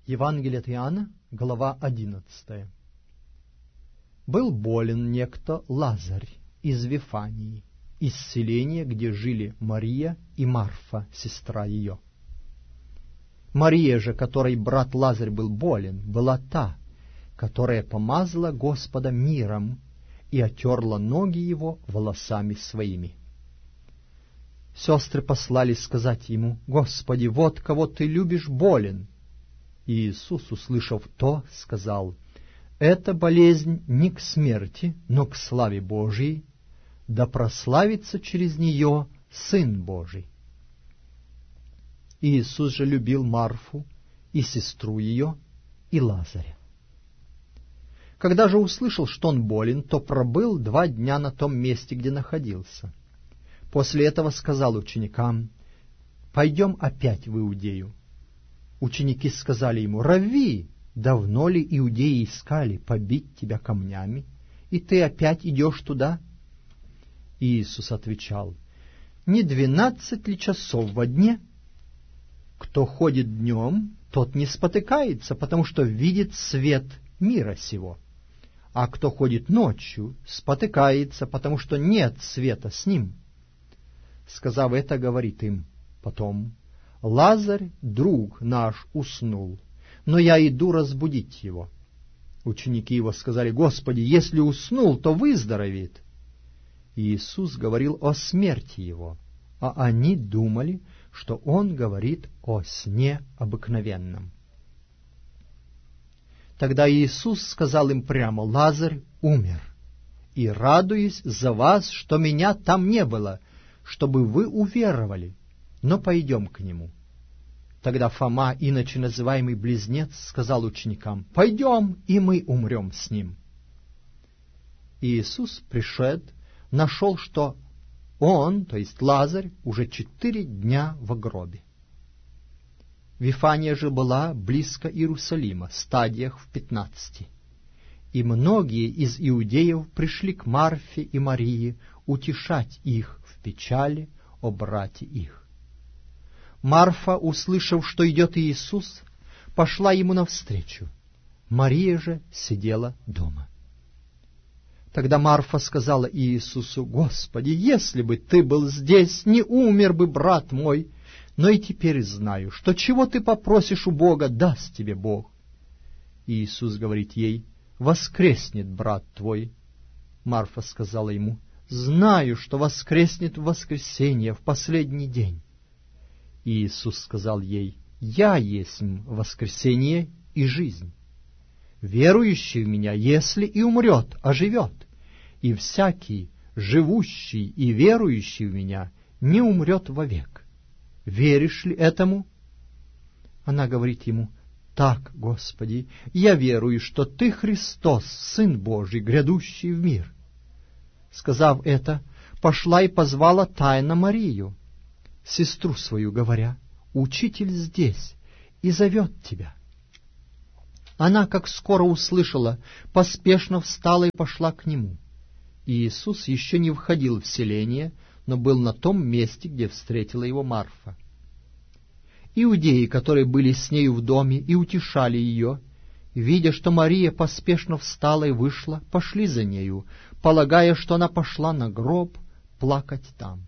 Евангелие от Иоанна, глава 11. Был болен некто Лазарь из Вифании, из селения, где жили Мария и Марфа, сестра ее. Мария же, которой брат Лазарь был болен, была та, которая помазала Господа миром и отерла ноги его волосами своими. Сестры послали сказать ему: «Господи, вот кого ты любишь болен». И Иисус, услышав то, сказал: «Эта болезнь не к смерти, но к славе Божией, да прославится через нее Сын Божий». И Иисус же любил Марфу и сестру ее и Лазаря. Когда же услышал, что он болен, то пробыл 2 дня на том месте, где находился. После этого сказал ученикам: «Пойдем опять в Иудею». Ученики сказали ему: «Равви, давно ли иудеи искали побить тебя камнями, и ты опять идешь туда?» И Иисус отвечал: «Не 12 ли часов во дне? Кто ходит днем, тот не спотыкается, потому что видит свет мира сего. А кто ходит ночью, спотыкается, потому что нет света с ним». Сказав это, говорит им потом: «Лазарь, друг наш, уснул, но я иду разбудить его». Ученики его сказали: «Господи, если уснул, то выздоровеет». И Иисус говорил о смерти его, а они думали, что он говорит о сне обыкновенном. Тогда Иисус сказал им прямо: «Лазарь умер, и радуюсь за вас, что меня там не было, чтобы вы уверовали, но пойдем к нему». Тогда Фома, иначе называемый Близнец, сказал ученикам: «Пойдем, и мы умрем с ним». И Иисус, пришед, нашел, что он, то есть Лазарь, уже 4 дня в гробе. Вифания же была близко Иерусалима, стадиях в 15. И многие из иудеев пришли к Марфе и Марии утешать их в печали о брате их. Марфа, услышав, что идет Иисус, пошла ему навстречу. Мария же сидела дома. Тогда Марфа сказала Иисусу: «Господи, если бы ты был здесь, не умер бы брат мой, но и теперь знаю, что чего ты попросишь у Бога, даст тебе Бог». И Иисус говорит ей: «Воскреснет брат твой». Марфа сказала ему: «Знаю, что воскреснет в воскресенье, в последний день». И Иисус сказал ей: «Я есмь воскресение и жизнь. Верующий в Меня, если и умрет, оживет, и всякий, живущий и верующий в Меня, не умрет вовек. Веришь ли этому?» Она говорит ему: «Так, Господи, я верую, что Ты Христос, Сын Божий, грядущий в мир». Сказав это, пошла и позвала тайно Марию, сестру свою, говоря: «Учитель здесь и зовет тебя». Она, как скоро услышала, поспешно встала и пошла к нему. И Иисус еще не входил в селение, но был на том месте, где встретила его Марфа. Иудеи, которые были с нею в доме и утешали ее, видя, что Мария поспешно встала и вышла, пошли за нею, полагая, что она пошла на гроб плакать там.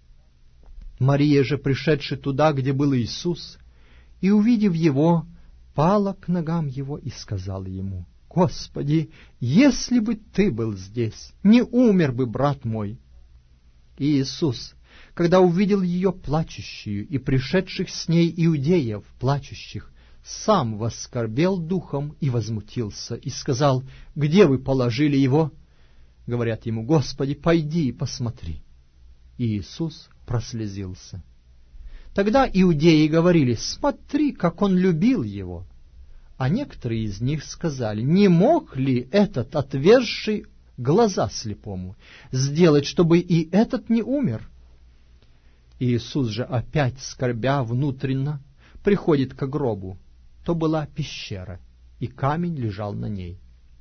Мария же, пришедшая туда, где был Иисус, и увидев его, пала к ногам его и сказала ему: «Господи, если бы ты был здесь, не умер бы брат мой». И Иисус, когда увидел ее плачущую и пришедших с ней иудеев плачущих, сам воскорбел духом и возмутился, и сказал: «Где вы положили его?» Говорят ему: «Господи, пойди и посмотри». И Иисус прослезился. Тогда иудеи говорили: «Смотри, как он любил его». А некоторые из них сказали: «Не мог ли этот, отверзший глаза слепому, сделать, чтобы и этот не умер?» И Иисус же, опять скорбя внутренно, приходит к гробу. То была пещера, и камень лежал на ней.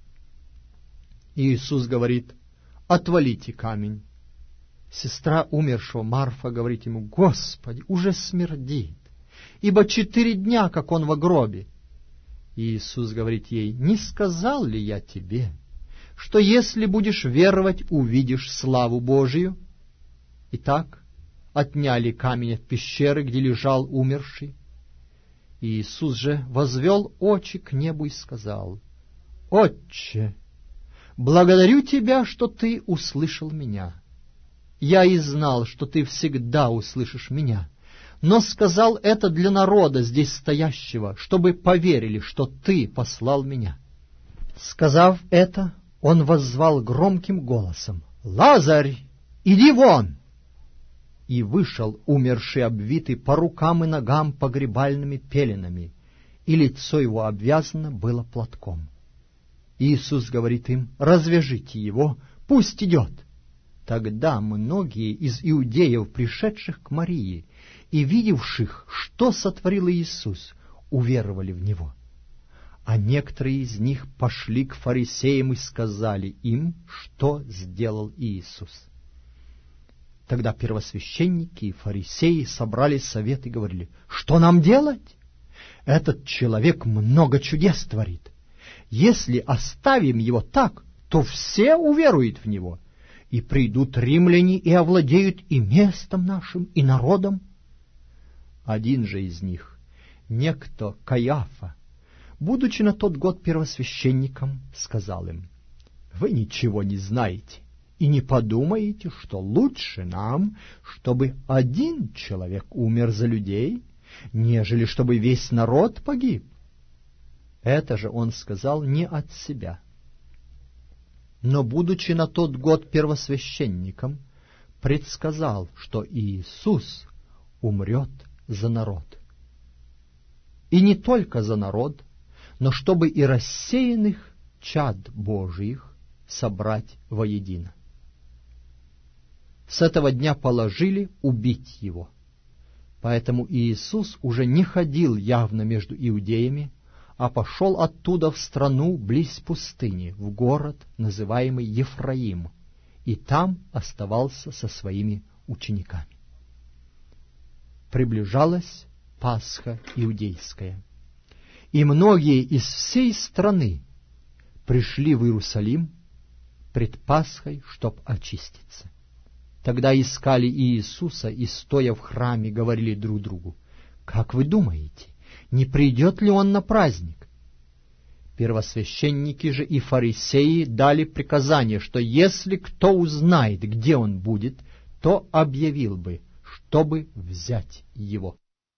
И Иисус говорит: «Отвалите камень». Сестра умершего Марфа говорит ему: «Господи, уже смердит, ибо 4 дня, как он во гробе». И Иисус говорит ей: «Не сказал ли я тебе, что если будешь веровать, увидишь славу Божию?» Итак, отняли камень от пещеры, где лежал умерший. И Иисус же возвел очи к небу и сказал: «Отче, благодарю Тебя, что Ты услышал меня. Я и знал, что Ты всегда услышишь меня, но сказал это для народа здесь стоящего, чтобы поверили, что Ты послал меня». Сказав это, Он воззвал громким голосом: «Лазарь, иди вон!» И вышел умерший, обвитый по рукам и ногам погребальными пеленами, и лицо его обвязано было платком. Иисус говорит им: «Развяжите его, пусть идет». Тогда многие из иудеев, пришедших к Марии и видевших, что сотворил Иисус, уверовали в Него. А некоторые из них пошли к фарисеям и сказали им, что сделал Иисус. Тогда первосвященники и фарисеи собрали совет и говорили: «Что нам делать? Этот человек много чудес творит. Если оставим его так, то все уверуют в него, и придут римляне и овладеют и местом нашим, и народом». Один же из них, некто Каиафа, будучи на тот год первосвященником, сказал им: «Вы ничего не знаете и не подумаете, что лучше нам, чтобы один человек умер за людей, нежели чтобы весь народ погиб». Это же он сказал не от себя. Но, будучи на тот год первосвященником, предсказал, что Иисус умрет за народ. И не только за народ, но чтобы и рассеянных чад Божиих собрать воедино. С этого дня положили убить его. Поэтому Иисус уже не ходил явно между иудеями, а пошел оттуда в страну близ пустыни, в город, называемый Ефраим, и там оставался со своими учениками. Приближалась Пасха иудейская, и многие из всей страны пришли в Иерусалим пред Пасхой, чтоб очиститься. Тогда искали Иисуса и, стоя в храме, говорили друг другу: «Как вы думаете, не придет ли Он на праздник?» Первосвященники же и фарисеи дали приказание, что если кто узнает, где Он будет, то объявил бы, чтобы взять Его.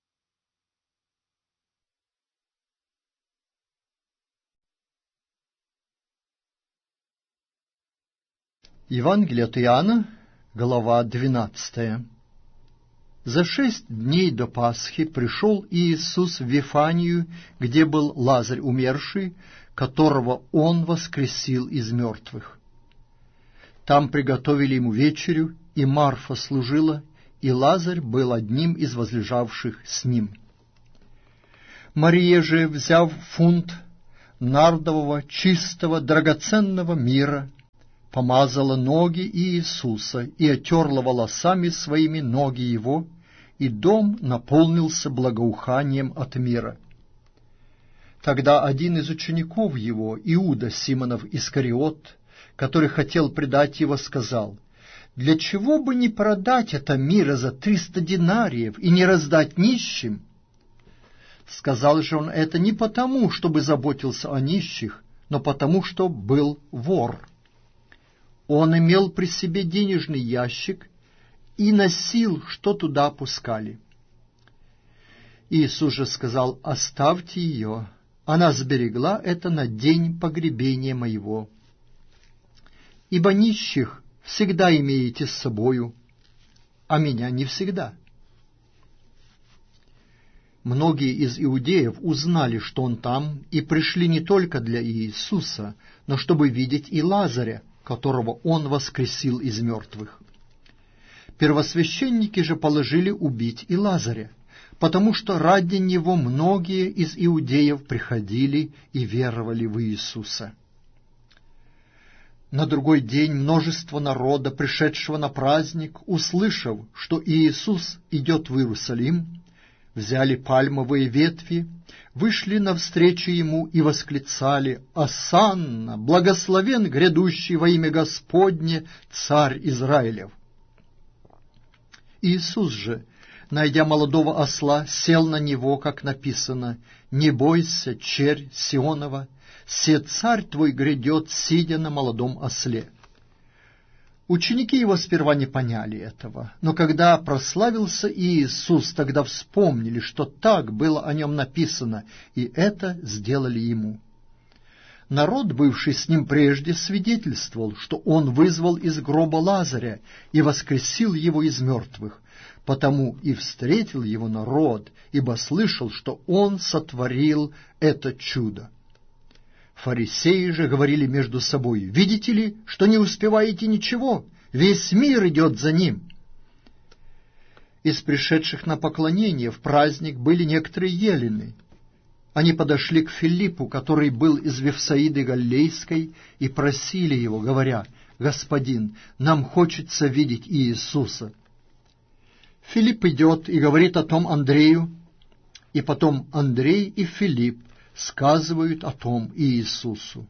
Евангелие от Иоанна, глава 12. За 6 дней до Пасхи пришел Иисус в Вифанию, где был Лазарь умерший, которого Он воскресил из мертвых. Там приготовили ему вечерю, и Марфа служила, и Лазарь был одним из возлежавших с ним. Мария же, взяв фунт нардового, чистого, драгоценного мира, помазала ноги Иисуса и отерла волосами своими ноги Его, и дом наполнился благоуханием от мира. Тогда один из учеников Его, Иуда Симонов Искариот, который хотел предать Его, сказал: «Для чего бы не продать это мира за 300 динариев и не раздать нищим?» Сказал же он это не потому, чтобы заботился о нищих, но потому, что был вор. Он имел при себе денежный ящик и носил, что туда пускали. Иисус же сказал: «Оставьте ее, она сберегла это на день погребения моего. Ибо нищих всегда имеете с собою, а меня не всегда». Многие из иудеев узнали, что он там, и пришли не только для Иисуса, но чтобы видеть и Лазаря, которого Он воскресил из мертвых. Первосвященники же положили убить и Лазаря, потому что ради него многие из иудеев приходили и веровали в Иисуса. На другой день множество народа, пришедшего на праздник, услышав, что Иисус идет в Иерусалим, взяли пальмовые ветви, вышли навстречу ему и восклицали: «Осанна! Благословен грядущий во имя Господне, Царь Израилев!» Иисус же, найдя молодого осла, сел на него, как написано: «Не бойся, черь Сионова, се царь твой грядет, сидя на молодом осле». Ученики его сперва не поняли этого, но когда прославился Иисус, тогда вспомнили, что так было о нем написано, и это сделали ему. Народ, бывший с ним прежде, свидетельствовал, что он вызвал из гроба Лазаря и воскресил его из мертвых, потому и встретил его народ, ибо слышал, что он сотворил это чудо. Фарисеи же говорили между собой: «Видите ли, что не успеваете ничего? Весь мир идет за ним». Из пришедших на поклонение в праздник были некоторые елены. Они подошли к Филиппу, который был из Вифсаиды Галилейской, и просили его, говоря: «Господин, нам хочется видеть Иисуса». Филипп идет и говорит о том Андрею, и потом Андрей и Филипп сказывают о том Иисусу.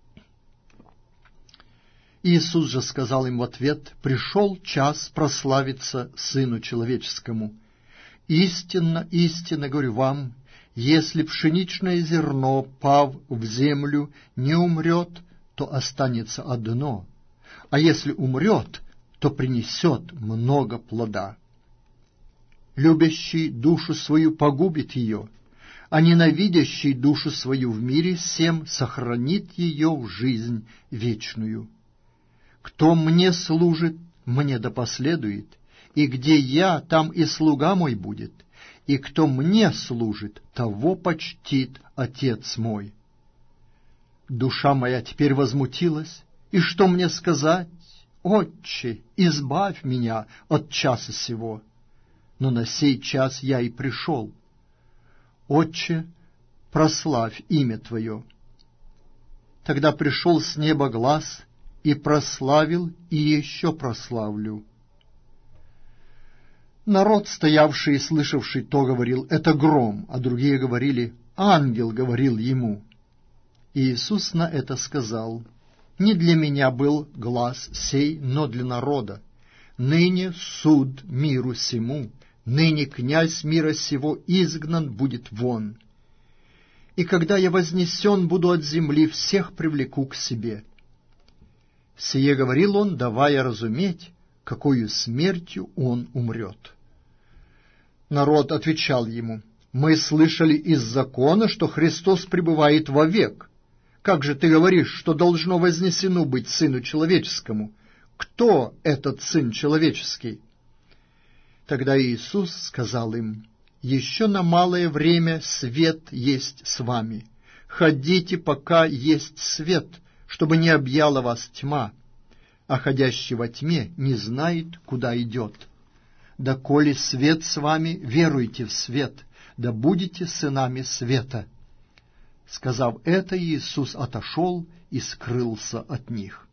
Иисус же сказал им в ответ: «Пришел час прославиться Сыну Человеческому. Истинно, истинно говорю вам, если пшеничное зерно, пав в землю, не умрет, то останется одно, а если умрет, то принесет много плода. Любящий душу свою погубит ее, а ненавидящий душу свою в мире сем сохранит ее в жизнь вечную. Кто мне служит, мне да последует, и где я, там и слуга мой будет, и кто мне служит, того почтит Отец мой». Душа моя теперь возмутилась, и что мне сказать? Отче, избавь меня от часа сего. Но на сей час я и пришел. Отче, прославь имя Твое. Тогда пришел с неба глас, и прославил, и еще прославлю. Народ, стоявший и слышавший то, говорил: «Это гром», а другие говорили: «Ангел говорил ему». Иисус на это сказал: «Не для меня был глас сей, но для народа. Ныне суд миру сему, ныне князь мира сего изгнан будет вон. И когда я вознесен буду от земли, всех привлеку к себе». Сие говорил он, давая разуметь, какою смертью он умрет. Народ отвечал ему: «Мы слышали из закона, что Христос пребывает вовек. Как же ты говоришь, что должно вознесено быть Сыну Человеческому? Кто этот Сын Человеческий?» Тогда Иисус сказал им: «Еще на малое время свет есть с вами. Ходите, пока есть свет, чтобы не объяла вас тьма, а ходящий во тьме не знает, куда идет. Да коли свет с вами, веруйте в свет, да будете сынами света». Сказав это, Иисус отошел и скрылся от них.